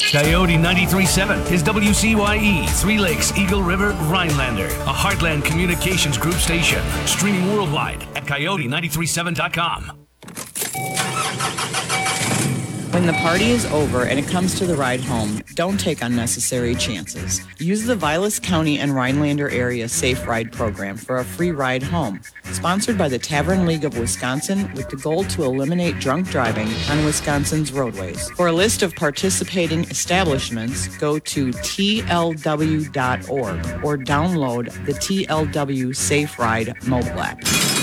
Coyote 93.7 is WCYE, Three Lakes, Eagle River, Rhinelander, a Heartland Communications Group station. Streaming worldwide at coyote937.com. When the party is over and it comes to the ride home, don't take unnecessary chances. Use the Vilas County and Rhinelander Area Safe Ride Program for a free ride home. Sponsored by the Tavern League of Wisconsin with the goal to eliminate drunk driving on Wisconsin's roadways. For a list of participating establishments, go to tlw.org or download the TLW Safe Ride mobile app.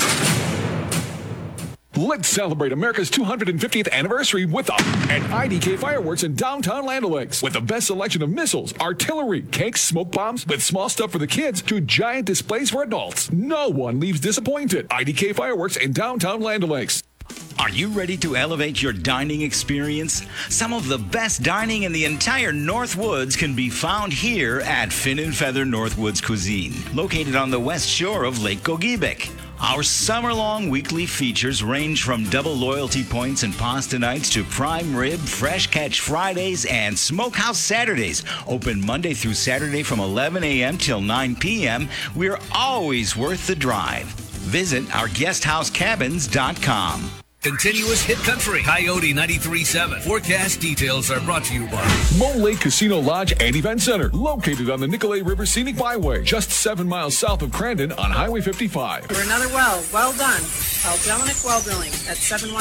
Let's celebrate America's 250th anniversary with at IDK Fireworks in downtown Land O'Lakes. With the best selection of missiles, artillery, cakes, smoke bombs, with small stuff for the kids to giant displays for adults. No one leaves disappointed. IDK Fireworks in downtown Land O'Lakes. Are you ready to elevate your dining experience? Some of the best dining in the entire Northwoods can be found here at Fin and Feather Northwoods Cuisine, located on the west shore of Lake Gogebic. Our summer-long weekly features range from double loyalty points and pasta nights to prime rib, fresh catch Fridays, and smokehouse Saturdays. Open Monday through Saturday from 11 a.m. till 9 p.m. We're always worth the drive. Visit our guesthousecabins.com. Continuous hit country, Coyote 93.7. Forecast details are brought to you by Mole Lake Casino Lodge and Event Center, located on the Nicolet River Scenic Byway, just 7 miles south of Crandon on Highway 55. For another well done. Call Jelinek Well Drilling at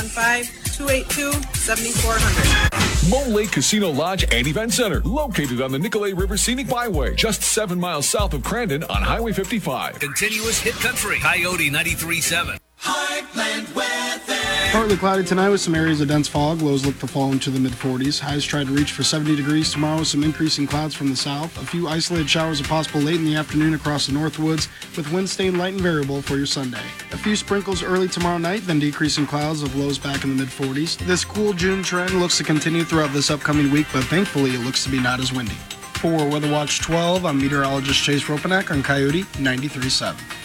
715-282-7400. Mole Lake Casino Lodge and Event Center, located on the Nicolet River Scenic Byway, just 7 miles south of Crandon on Highway 55. Continuous hit country, Coyote 93.7. Heartland weather. Partly cloudy tonight with some areas of dense fog. Lows look to fall into the mid-40s. Highs try to reach for 70 degrees tomorrow with some increasing clouds from the south. A few isolated showers are possible late in the afternoon across the Northwoods, with wind staying light and variable for your Sunday. A few sprinkles early tomorrow night, then decreasing clouds with lows back in the mid-40s. This cool June trend looks to continue throughout this upcoming week, but thankfully it looks to be not as windy. For Weather Watch 12, I'm meteorologist Chase Ropanek on Coyote 93.7.